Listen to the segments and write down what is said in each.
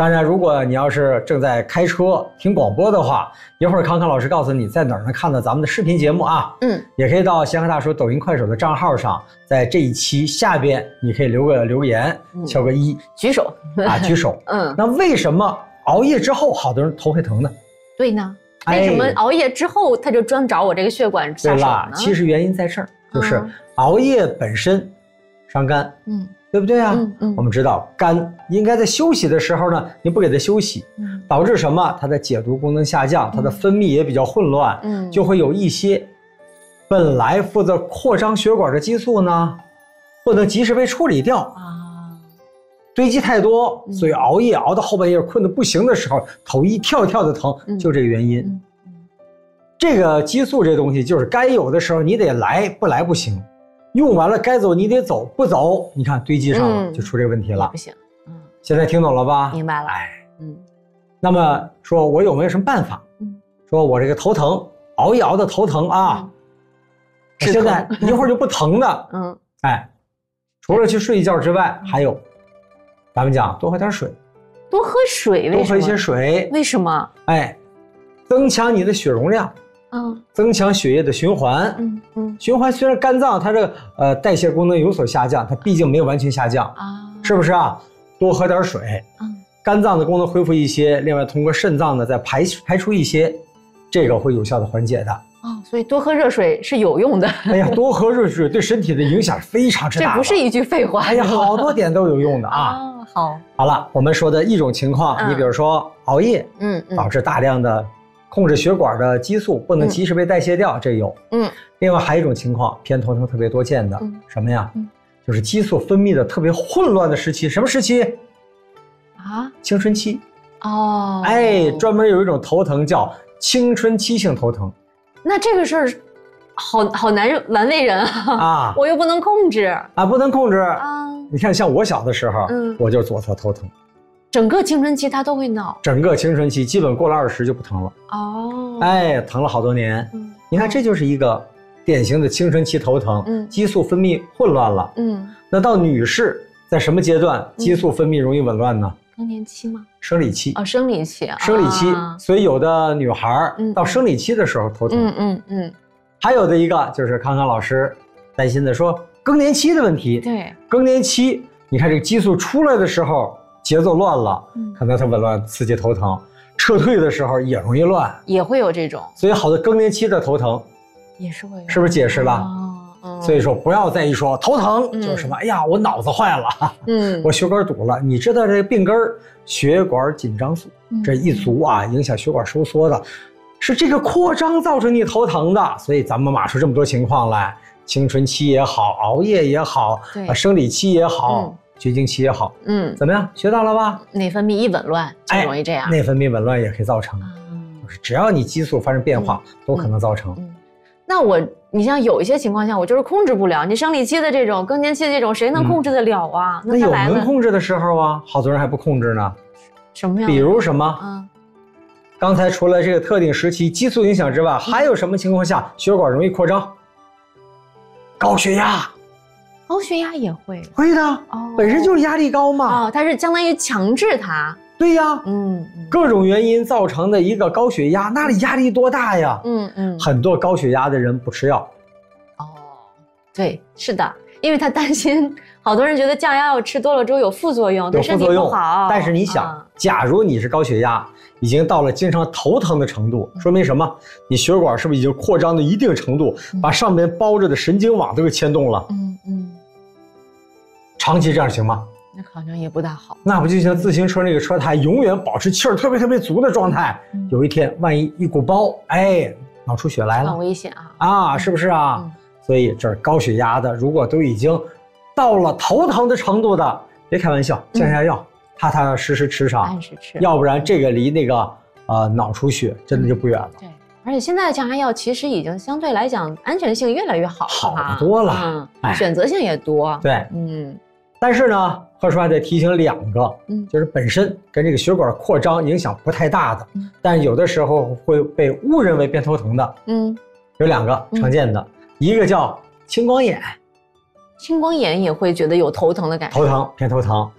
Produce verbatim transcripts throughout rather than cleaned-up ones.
当然，如果你要是正在开车听广播的话，一会儿康康老师告诉你在哪儿能看到咱们的视频节目啊。嗯，也可以到闲课大叔抖音、快手的账号上，在这一期下边你可以留个留言，嗯、敲个一， 举手啊，举手。嗯，那为什么熬夜之后好多人头会疼呢？ 对呢，为什么熬夜之后他就专找我这个血管下手呢？ 对啦，其实原因在这儿，就是熬夜本身伤肝。嗯。对不对啊？嗯嗯，我们知道肝应该在休息的时候呢，你不给它休息，嗯，导致什么？它的解毒功能下降，它的分泌也比较混乱，嗯，就会有一些本来负责扩张血管的激素呢，不能及时被处理掉啊，堆积太多，所以熬夜熬到后半夜困得不行的时候，头一跳跳的疼，就这个原因。嗯嗯，这个激素这东西就是该有的时候你得来，不来不行。用完了该走你得走，不走你看堆积上了，嗯、就出这个问题了。 不行，嗯， 现在听懂了吧？ 明白了。 哎，嗯，那么说我有没有什么办法？嗯，说我这个头疼，熬夜熬的头疼啊，嗯、现在一会儿就不疼的。嗯，哎，除了去睡一觉之外，还有，咱们讲多喝点水， 多喝水， 多喝一些水， 为什么？ 哎，增强你的血容量。嗯，增强血液的循环。嗯嗯，循环虽然肝脏它这个呃代谢功能有所下降，它毕竟没有完全下降啊，是不是啊？多喝点水，嗯，肝脏的功能恢复一些，另外通过肾脏呢再排排出一些，这个会有效的缓解的。 哦，所以多喝热水是有用的。 哎呀，多喝热水对身体的影响非常之大。 这不是一句废话。 哎呀，好多点都有用的啊。 哦，好。 好了，我们说的一种情况，嗯、你比如说熬夜，嗯，导致大量的。控制血管的激素不能及时被代谢掉，嗯、这有。嗯，另外还有一种情况，偏头疼特别多见的，嗯、什么呀？嗯，就是激素分泌的特别混乱的时期。什么时期？啊，青春期。哦，哎，专门有一种头疼叫青春期性头疼。 那这个事儿，好好难难为人啊！啊，我又不能控制啊，不能控制啊！你看，像我小的时候，嗯，我就左侧头疼。 整个青春期它都会闹， 整个青春期基本过了二十就不疼了哦，哎，疼了好多年。嗯，你看这就是一个典型的青春期头疼，嗯，激素分泌混乱了。嗯，那到女士在什么阶段激素分泌容易紊乱呢？ 更年期吗？ 生理期哦，生理期， 生理期。啊、所以有的女孩到生理期的时候头疼。嗯嗯嗯。还有的一个就是康康老师担心的说更年期的问题。 对， 更年期，你看这个激素出来的时候。节奏乱了，可能它紊乱刺激头疼，撤退的时候也容易乱， 也会有这种， 所以好多更年期的头疼也是会有， 是不是解释了？哦哦、所以说不要再一说头疼、嗯、就是什么，哎呀，我脑子坏了，嗯，我血管堵了。你知道这个病根儿，血管紧张素、嗯、这一足啊，影响血管收缩的，是这个扩张造成你头疼的。所以咱们码出这么多情况来，青春期也好，熬夜也好，啊，生理期也好。嗯，绝经期也好，嗯，怎么样？学到了吧？ 内分泌一紊乱就容易这样。 哎、内分泌紊乱也可以造成，嗯，就是只要你激素发生变化，嗯、都可能造成。嗯嗯、 那我，你像有一些情况下，我就是控制不了。你生理期的这种、更年期的这种，谁能控制得了啊？ 嗯、那, 那有能控制的时候啊，好多人还不控制呢。 什么样？ 比如什么？嗯，刚才除了这个特定时期激素影响之外，还有什么情况下血管容易扩张？高血压。 高血压也会会的哦，本身就是压力高嘛。 哦，它是相当于强制它。 对呀，嗯，各种原因造成的一个高血压，那里压力多大呀？嗯嗯，很多高血压的人不吃药。 哦，对，是的，因为他担心，好多人觉得降压药吃多了之后有副作用，对身体不好。 但是你想，啊、假如你是高血压，已经到了经常头疼的程度，说明什么？你血管是不是已经扩张到一定程度，嗯、把上面包着的神经网都给牵动了？嗯嗯。长期这样行吗？ 那好像也不大好。 那不就像自行车那个车胎永远保持气儿特别特别足的状态，嗯、有一天万一一鼓包，哎，脑出血来了， 很危险啊！ 啊，是不是啊？嗯、所以这高血压的，如果都已经到了头疼的程度的，别开玩笑，降压药、嗯、踏踏实实吃上， 按时吃， 要不然这个离那个呃脑出血真的就不远了。 对。而且现在的降压药其实已经相对来讲安全性越来越好， 好得多了，嗯， 哎、选择性也多。 对，嗯。但是呢，贺叔还得提醒两个，嗯，就是本身跟这个血管扩张影响不太大的，嗯，但有的时候会被误认为偏头疼的，嗯，有两个常见的，嗯、一个叫青光眼， 青光眼也会觉得有头疼的感觉， 头疼偏头疼。哦，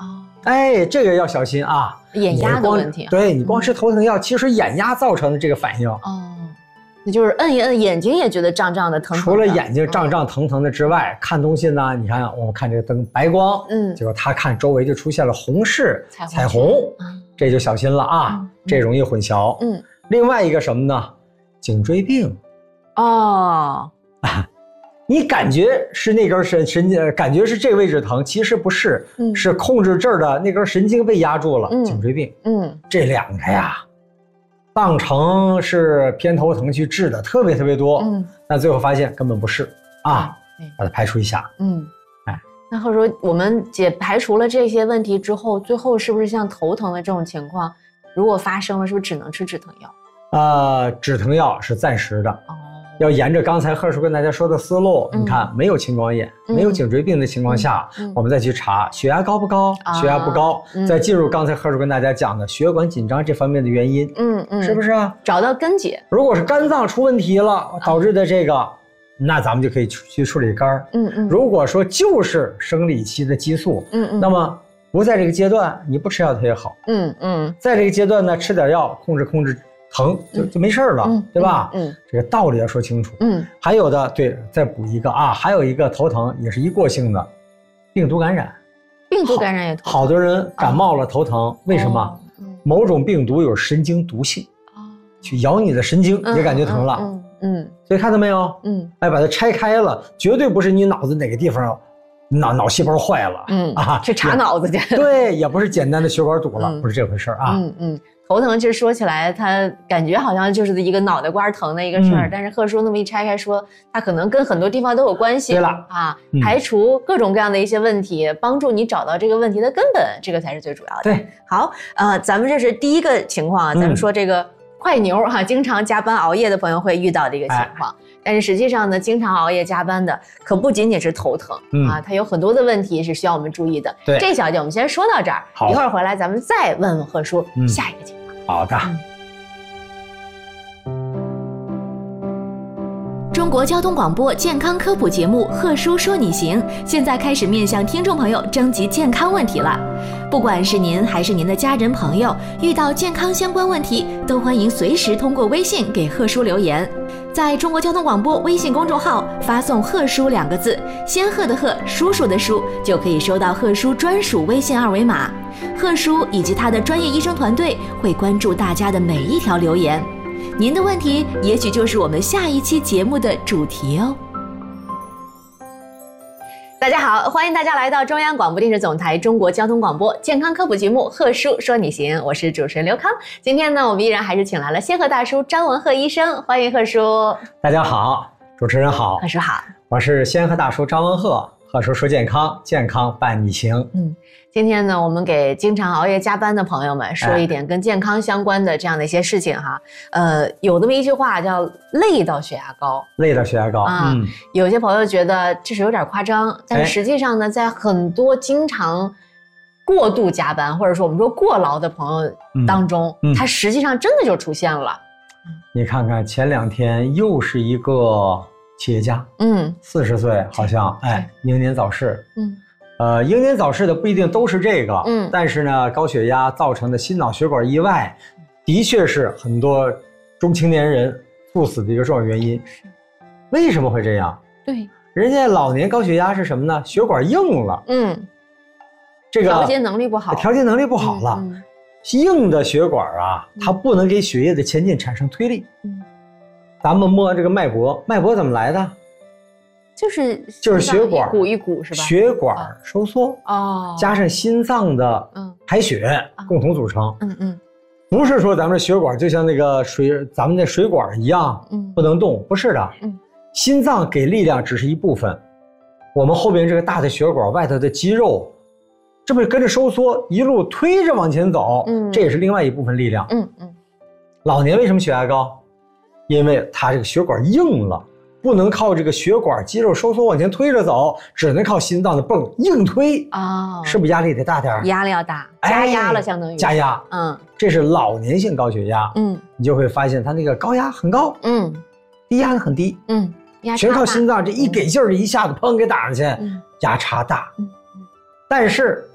哎，这个要小心啊， 眼压的问题。 对，你光吃头疼药，其实眼压造成的这个反应。 哦。那就是摁一摁，眼睛也觉得胀胀的、疼疼的。 除了眼睛胀胀疼疼的之外，嗯、看东西呢，你看我们看这个灯白光，嗯，结果他看周围就出现了红视、彩虹，彩虹嗯、这就小心了啊，嗯、这容易混淆。嗯，另外一个什么呢？颈椎病。哦，你感觉是那根神神经，感觉是这个位置疼，其实不是，嗯、是控制这儿的那根神经被压住了，嗯、颈椎病。嗯，这两个呀。当成是偏头疼去治的特别特别多，嗯，但最后发现根本不是啊，把它排除一下，嗯， 哎，那或者说我们解排除了这些问题之后，最后是不是像头疼的这种情况，如果发生了，是不是只能吃止疼药？ 呃，止疼药是暂时的，哦，要沿着刚才贺叔跟大家说的思路，嗯、你看没有青光眼、嗯、没有颈椎病的情况下，嗯、我们再去查血压高不高，啊、血压不高，嗯、再进入刚才贺叔跟大家讲的血管紧张这方面的原因，嗯嗯，是不是啊？ 找到根结。 如果是肝脏出问题了导致的这个，啊、那咱们就可以去处理肝。嗯嗯。如果说就是生理期的激素，嗯嗯，那么不在这个阶段，你不吃药它也好，嗯嗯，在这个阶段呢，吃点药控制控制。疼就就没事了，嗯、对吧？嗯，嗯这个道理要说清楚。嗯，还有的，对，再补一个啊，还有一个头疼也是一过性的，病毒感染。 病毒感染也头疼。 好多人感冒了头疼，哦、为什么？哦嗯、某种病毒有神经毒性，哦、去咬你的神经，嗯、也感觉疼了。嗯 嗯, 嗯，所以看到没有？嗯，哎，把它拆开了，绝对不是你脑子哪个地方脑脑细胞坏了，嗯啊，去查脑子去。 对，也不是简单的血管堵了，嗯、不是这回事啊。 嗯嗯。头疼其实说起来，它感觉好像就是一个脑袋瓜疼的一个事儿，嗯、但是贺叔那么一拆开说，它可能跟很多地方都有关系。 对了啊，嗯、排除各种各样的一些问题，帮助你找到这个问题的根本，这个才是最主要的。 对， 好，呃，咱们这是第一个情况啊，咱们说这个快牛哈、啊，经常加班熬夜的朋友会遇到的一个情况。哎但是实际上呢，经常熬夜加班的可不仅仅是头疼、嗯、啊，它有很多的问题是需要我们注意的。 对， 这小节我们先说到这儿，一会儿回来咱们再问问贺叔、嗯、下一个情况。 好的。 嗯、中国交通广播健康科普节目《贺叔说你行》现在开始面向听众朋友征集健康问题了。不管是您还是您的家人朋友，遇到健康相关问题，都欢迎随时通过微信给贺叔留言。在中国交通广播微信公众号发送贺叔两个字，仙鹤的鹤，叔叔的叔，就可以收到贺叔专属微信二维码。贺叔以及他的专业医生团队会关注大家的每一条留言，您的问题也许就是我们下一期节目的主题哦。 大家好，欢迎大家来到中央广播电视总台中国交通广播健康科普节目《贺叔说你行》，我是主持人刘康。今天呢，我们依然还是请来了仙鹤大叔张文鹤医生，欢迎贺叔。 大家好，主持人好， 贺叔好， 我是仙鹤大叔张文鹤。贺叔说健康，健康伴你行。 嗯，今天呢，我们给经常熬夜加班的朋友们说一点跟健康相关的这样的一些事情哈。哎、呃，有这么一句话叫“累到血压高”， 累到血压高啊。 嗯，有些朋友觉得这是有点夸张，但实际上呢，在很多经常过度加班或者说我们说过劳的朋友当中，嗯嗯、它实际上真的就出现了。 你看看前两天又是一个企业家，嗯，四十岁好像，哎，英年早逝，嗯，呃，英年早逝的不一定都是这个，嗯，但是呢，高血压造成的心脑血管意外，的确是很多中青年人猝死的一个重要原因。为什么会这样？ 对， 人家老年高血压是什么呢？血管硬了，嗯，这个调节能力不好， 调节能力不好了，嗯嗯、硬的血管啊，它不能给血液的前进产生推力，嗯。咱们摸这个脉搏，脉搏怎么来的？ 就是就是血管一鼓一鼓是吧？ 血管收缩哦，加上心脏的排血、嗯、共同组成。嗯嗯，不是说咱们血管就像那个水，咱们的水管一样，嗯，不能动，不是的。嗯，心脏给力量只是一部分，我们后边这个大的血管外头的肌肉，这么跟着收缩，一路推着往前走，嗯，这也是另外一部分力量。嗯嗯，老年为什么血压高？因为它这个血管硬了，不能靠这个血管肌肉收缩往前推着走，只能靠心脏的泵硬推啊、哦，是不是压力得大点？ 压力要大，加压了，相当于、哎、 加压。嗯，这是老年性高血压。嗯，你就会发现它那个高压很高，嗯，低压很低，嗯，压全靠心脏这一给劲儿，一下子砰给打上去，嗯、压差大。嗯，但是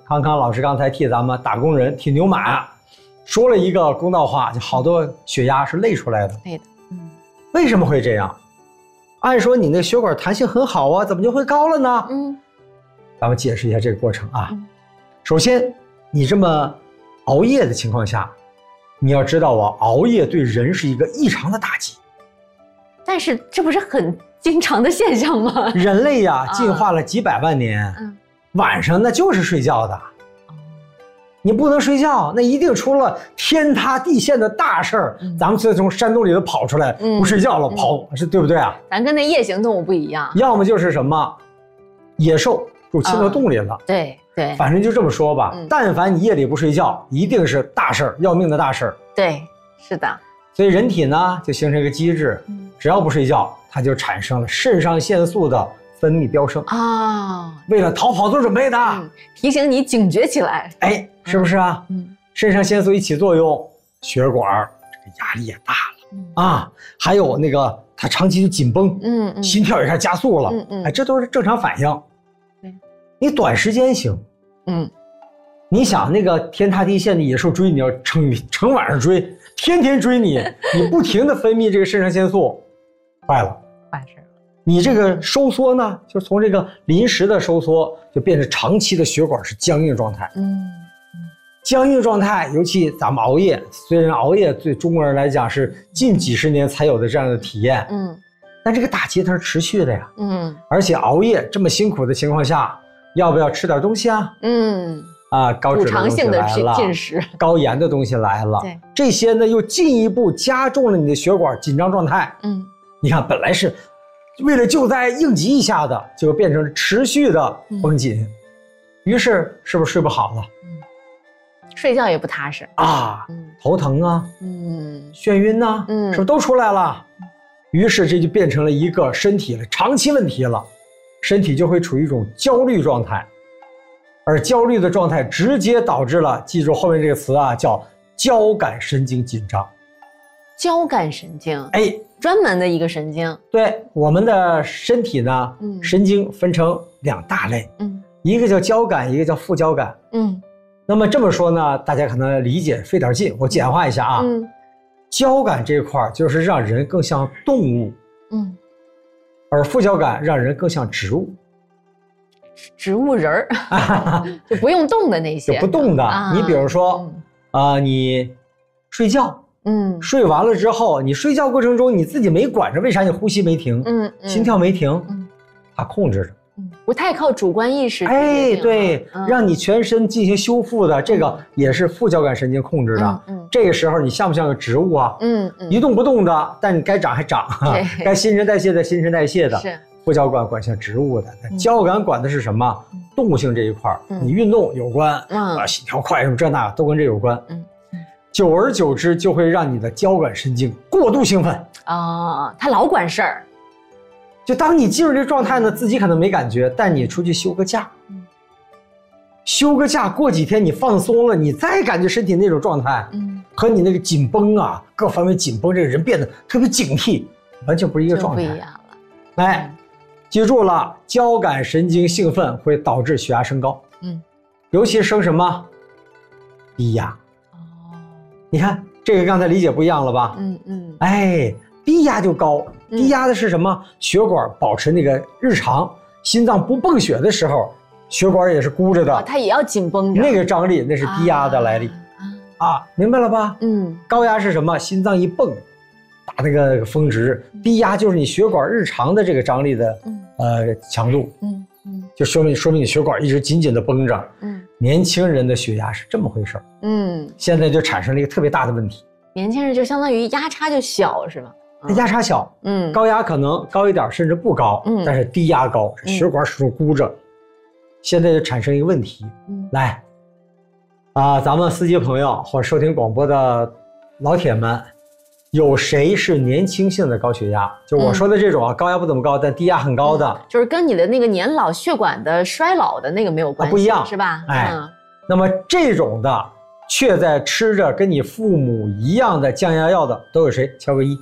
康康老师刚才替咱们打工人、替牛马说了一个公道话，就好多血压是累出来的。 对的，嗯， 为什么会这样？按说你那血管弹性很好啊，怎么就会高了呢？嗯，咱们解释一下这个过程啊。嗯、首先，你这么熬夜的情况下，你要知道啊，熬夜对人是一个异常的打击。 但是这不是很经常的现象吗？ 人类呀、啊，进化了几百万年，嗯、晚上那就是睡觉的。你不能睡觉，那一定出了天塌地陷的大事儿。嗯、咱们才从山洞里头跑出来，嗯、不睡觉了，跑，是对不对啊？ 咱跟那夜行动物不一样。 要么就是什么，野兽入侵到洞里了。 嗯、对对， 反正就这么说吧。嗯、但凡你夜里不睡觉，一定是大事儿，要命的大事儿。 对，是的。 所以人体呢，就形成一个机制，嗯、只要不睡觉，它就产生了肾上腺素的分泌飙升啊，哦、为了逃跑做准备的，嗯， 提醒你警觉起来。 哎，是不是啊？嗯，肾上腺素一起作用，血管这个压力也大了，嗯、啊，还有那个它长期就紧绷，嗯嗯，心跳也开始加速了，嗯嗯，哎，这都是正常反应。对，你短时间行，嗯，你想那个天塌地陷的野兽追你，要成成晚上追，天天追你，你不停的分泌这个肾上腺素，坏了， 坏事。 你这个收缩呢，就从这个临时的收缩，就变成长期的血管是僵硬状态。嗯，僵硬状态，尤其咱们熬夜，虽然熬夜对中国人来讲是近几十年才有的这样的体验，嗯，但这个打击它是持续的呀。嗯，而且熬夜这么辛苦的情况下，要不要吃点东西啊？嗯，啊，高脂的东西来了， 进食， 高盐的东西来了，对，这些呢又进一步加重了你的血管紧张状态。嗯，你看本来是为了救灾应急一下的，就变成持续的绷紧，嗯、于是是不是睡不好了？嗯， 睡觉也不踏实啊，嗯、头疼啊，嗯，眩晕呐、啊，嗯，是不是都出来了？于是这就变成了一个身体的长期问题了，身体就会处于一种焦虑状态，而焦虑的状态直接导致了，记住后面这个词啊，叫交感神经紧张。 交感神经， 哎。 专门的一个神经， 对我们的身体呢，嗯、神经分成两大类，嗯，一个叫交感，一个叫副交感，嗯，那么这么说呢，大家可能理解费点劲，我简化一下啊，嗯，交感这块就是让人更像动物，嗯，而副交感让人更像植物， 植物人儿，就不用动的那些， 就不动的，啊、你比如说，啊、呃，你睡觉。嗯，睡完了之后，你睡觉过程中你自己没管着，为啥你呼吸没停？嗯，嗯心跳没停，嗯，它控制着， 嗯，不太靠主观意识。 哎，对，嗯、让你全身进行修复的，这个也是副交感神经控制的。嗯，嗯这个时候你像不像个植物啊？嗯嗯，一动不动的，但你该长还长，该新陈代谢的新陈代谢的。是，副交感管像植物的，嗯、交感管的是什么？动物性这一块，嗯、你运动有关，嗯、啊，心跳快什么这那都跟这有关。嗯。久而久之，就会让你的交感神经过度兴奋啊、哦，他老管事儿。 就当你进入这个状态呢，自己可能没感觉，但你出去休个假，嗯、休个假，过几天你放松了，你再感觉身体那种状态，嗯，和你那个紧绷啊，各方面紧绷，这个人变得特别警惕，完全不是一个状态， 就不一样了。 哎，记住了，交感神经兴奋会导致血压升高，嗯，尤其升什么？低压。你看这个刚才理解不一样了吧？嗯嗯，哎，低压就高，低压的是什么？嗯、血管保持那个日常心脏不泵血的时候，血管也是箍着的，哦、 它也要紧绷着。 那个张力那是低压的来历 啊, 啊，明白了吧？嗯，高压是什么？心脏一泵，打那个峰值，低压就是你血管日常的这个张力的、嗯、呃强度。嗯嗯，就说明说明你血管一直紧紧的绷着。嗯。年轻人的血压是这么回事儿，嗯，现在就产生了一个特别大的问题。 年轻人就相当于压差就小，是吧？ 嗯、压差小，嗯，高压可能高一点，甚至不高，嗯，但是低压高，血管始终箍着，嗯、现在就产生一个问题。嗯，来，啊、呃，咱们司机朋友或者收听广播的老铁们，有谁是年轻性的高血压？就我说的这种啊，嗯、高压不怎么高，但低压很高的，嗯、 就是跟你的那个年老血管的衰老的那个没有关系， 啊、不一样， 是吧？ 哎，嗯、那么这种的却在吃着跟你父母一样的降压药的都有谁？敲个一。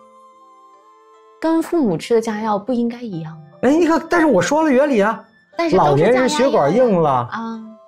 跟父母吃的降压药不应该一样吗？ 哎，你看，但是我说了原理啊， 但是老年人血管硬了啊，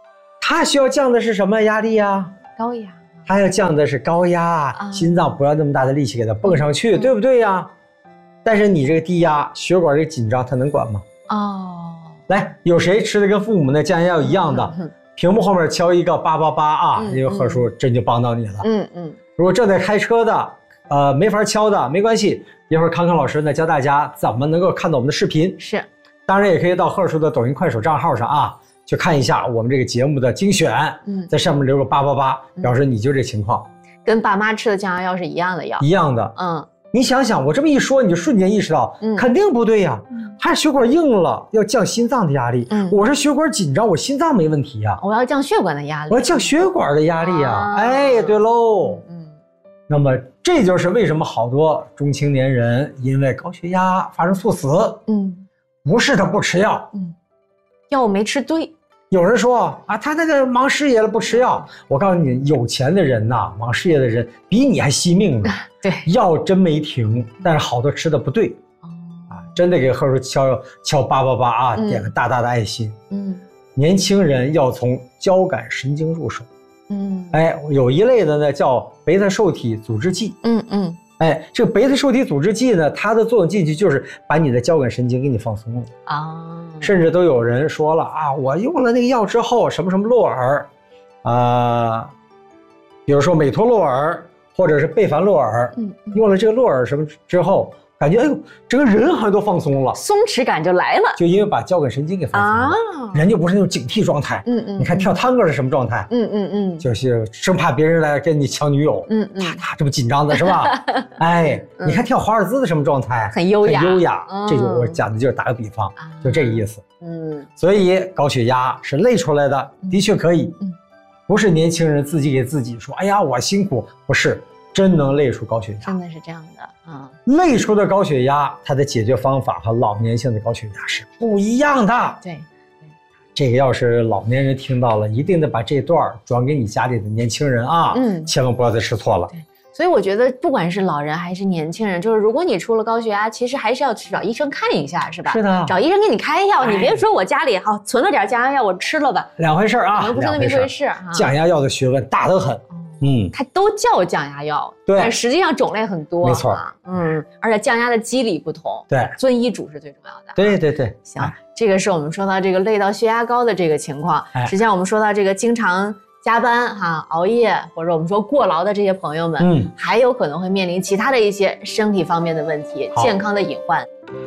它需要降的是什么压力呀？ 高压。 它要降的是高压，啊、心脏不要那么大的力气给它蹦上去，嗯、对不对呀？但是你这个低压，血管这个紧张，它能管吗？哦，来，有谁吃的跟父母那降压药一样的？嗯、屏幕后面敲一个八八八啊，嗯、因为贺叔真就帮到你了。嗯嗯。如果正在开车的，呃，没法敲的，没关系，一会儿康康老师呢教大家怎么能够看到我们的视频。 是， 当然也可以到贺叔的抖音、快手账号上啊。去看一下我们这个节目的精选，嗯，在上面留个八八八，表示你就这情况， 跟爸妈吃的降压药是一样的药， 一样的，嗯，你想想，我这么一说，你就瞬间意识到，嗯，肯定不对呀，嗯，他是血管硬了，要降心脏的压力，嗯，我是血管紧张，我心脏没问题呀， 我要降血管的压力， 我要降血管的压力呀，啊、哎，对喽，嗯，那么这就是为什么好多中青年人因为高血压发生猝死，嗯，不是他不吃药，嗯， 药没吃对。 有人说啊，他那个忙事业了不吃药。我告诉你，有钱的人呐、啊，忙事业的人比你还惜命呢。 对， 药真没停，但是好多吃的不对。哦，啊，真得给贺叔敲敲八八八啊，嗯、点个大大的爱心。嗯，年轻人要从交感神经入手。嗯，哎，有一类的呢叫贝塔受体阻滞剂。嗯嗯。哎，这个贝塔受体阻滞剂呢，它的作用进去就是把你的交感神经给你放松了啊，甚至都有人说了啊，我用了那个药之后，什么什么洛尔，啊、呃，比如说美托洛尔或者是贝凡洛尔，嗯，用了这个洛尔什么之后，感觉哎呦，整个人好像都放松了， 松弛感就来了， 就因为把交感神经给放松了，啊、人就不是那种警惕状态，嗯嗯，你看跳探戈是什么状态？嗯嗯嗯，就是生怕别人来跟你抢女友，嗯嗯，他这么紧张的是吧？哎，嗯、你看跳华尔兹的什么状态？ 很优雅， 很优雅。嗯、这就我讲的就是打个比方，啊、就这个意思。嗯，所以高血压是累出来的，的确可以，嗯，不是年轻人自己给自己说，哎呀我辛苦，不是。真能累出高血压， 真的是这样的啊！ 嗯、累出的高血压，它的解决方法和老年性的高血压是不一样的。 对，对这个要是老年人听到了，一定得把这段转给你家里的年轻人啊，嗯，千万不要再吃错了。 对，所以我觉得不管是老人还是年轻人，就是如果你出了高血压，其实还是要去找医生看一下，是吧？ 是的， 找医生给你开药，哎、你别说我家里好存了点降压药，我吃了吧， 两回事啊， 可能不是那么一回事啊。 降压药的学问大得很。 嗯，它都叫降压药， 对， 但实际上种类很多， 没错， 嗯，而且降压的机理不同， 对， 遵医嘱是最重要的， 对对对。 行，哎、这个是我们说到这个累到血压高的这个情况，哎、实际上我们说到这个经常加班哈、熬夜或者我们说过劳的这些朋友们，嗯，还有可能会面临其他的一些身体方面的问题、健康的隐患。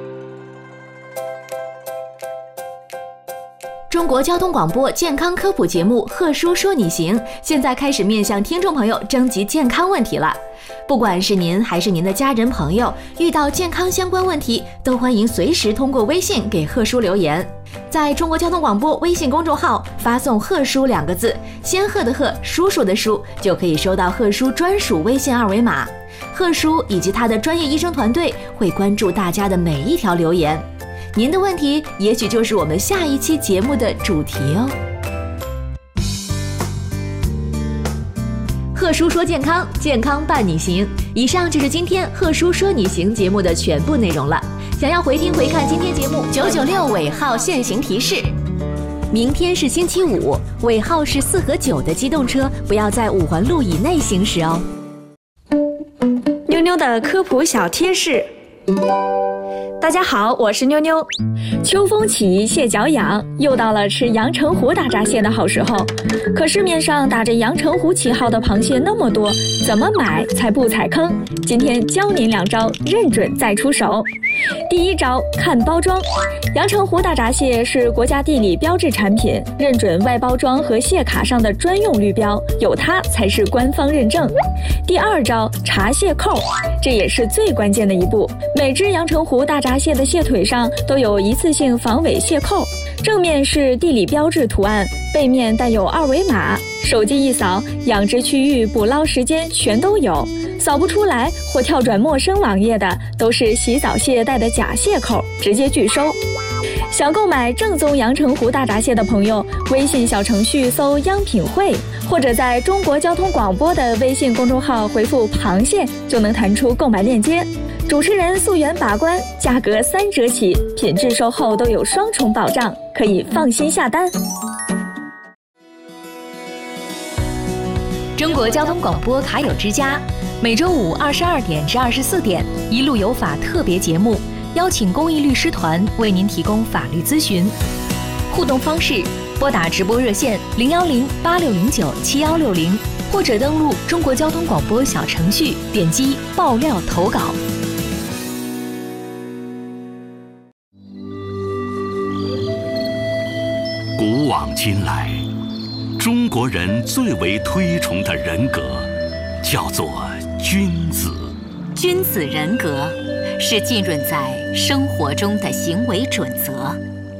中国交通广播健康科普节目《贺叔说你行》现在开始面向听众朋友征集健康问题了。不管是您还是您的家人朋友，遇到健康相关问题，都欢迎随时通过微信给贺叔留言。在中国交通广播微信公众号发送“贺叔”两个字，仙鹤的鹤，叔叔的叔，就可以收到贺叔专属微信二维码。贺叔以及他的专业医生团队会关注大家的每一条留言。您的问题也许就是我们下一期节目的主题哦。贺叔说健康，健康伴你行。以上就是今天贺叔说你行节目的全部内容了。想要回听回看今天节目，九九六尾号限行提示：明天是星期五，尾号是四和九的机动车不要在五环路以内行驶哦。 妞妞的科普小贴士。大家好，我是妞妞。秋风起，蟹脚痒，又到了吃阳澄湖大闸蟹的好时候。可市面上打着阳澄湖旗号的螃蟹那么多，怎么买才不踩坑？今天教您两招，认准再出手。第一招，看包装。阳澄湖大闸蟹是国家地理标志产品，认准外包装和蟹卡上的专用绿标，有它才是官方认证。第二招，查蟹扣，这也是最关键的一步。每只阳澄湖大闸蟹的蟹腿上都有一次性防伪蟹扣，正面是地理标志图案，背面带有二维码，手机一扫，养殖区域、捕捞时间全都有。扫不出来或跳转陌生网页的，都是洗澡蟹带的假蟹扣，直接拒收。想购买正宗阳澄湖大闸蟹的朋友，微信小程序搜“央品汇”，或者在中国交通广播的微信公众号回复“螃蟹”，就能弹出购买链接。主持人溯源把关，价格三折起，品质售后都有双重保障，可以放心下单。 中国交通广播卡友之家，每周五二十二点至二十四点，一路有法特别节目，邀请公益律师团为您提供法律咨询。互动方式：拨打直播热线零幺零八六零九七幺六零，或者登录中国交通广播小程序，点击爆料投稿。 古往今来，中国人最为推崇的人格叫做君子。 君子人格是浸润在生活中的行为准则。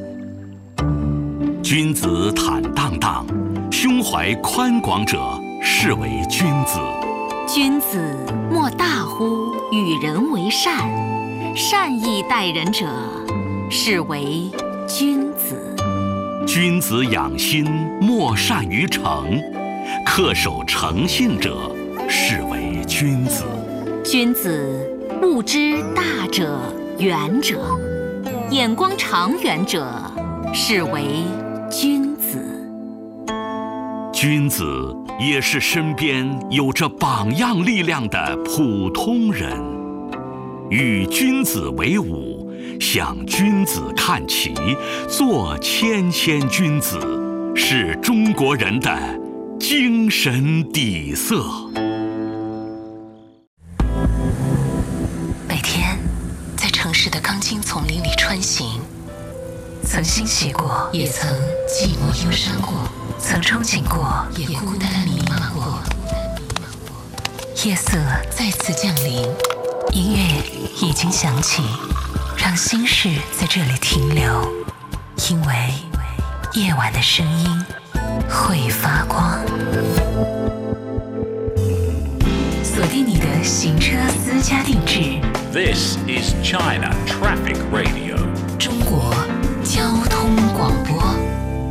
君子坦荡荡，胸怀宽广者是为君子。 君子莫大乎与人为善，善意待人者是为君子。 君子养心，莫善于诚，恪守诚信者是为君子。 君子目之大者远者，眼光长远者是为君子。 君子也是身边有着榜样力量的普通人。与君子为伍，向君子看齐，做谦谦君子，是中国人的精神底色。 每天在城市的钢筋丛林里穿行，曾欣喜过，也曾寂寞忧伤过，曾憧憬过，也孤单迷茫过。夜色再次降临，音乐已经响起，让心事在这里停留，因为夜晚的声音会发光。锁定你的行车私家定制。 This is China Traffic Radio.